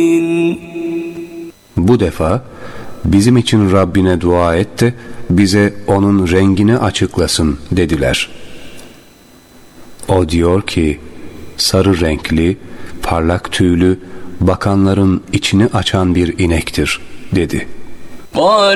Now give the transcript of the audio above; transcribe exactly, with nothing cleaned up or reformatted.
Bu defa bizim için Rabbine dua et de bize onun rengini açıklasın dediler. O diyor ki, sarı renkli, parlak tüylü, bakanların içini açan bir inektir dedi.